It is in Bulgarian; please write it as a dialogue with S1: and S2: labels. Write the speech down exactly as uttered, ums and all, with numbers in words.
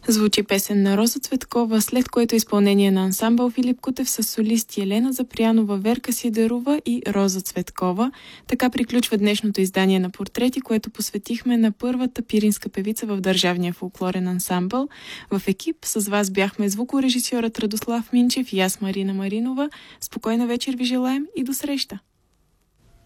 S1: Звучи песен на Роза Цветкова, след което изпълнение на ансамбъл Филип Кутев с солисти Елена Запрянова, Верка Сидерова и Роза Цветкова. Така приключва днешното издание на Портрети, което посветихме на първата пиринска певица в Държавния фолклорен ансамбъл. В екип с вас бяхме звукорежисьорът Радослав Минчев и аз, Марина Маринова. Спокойна вечер ви желаем и до среща!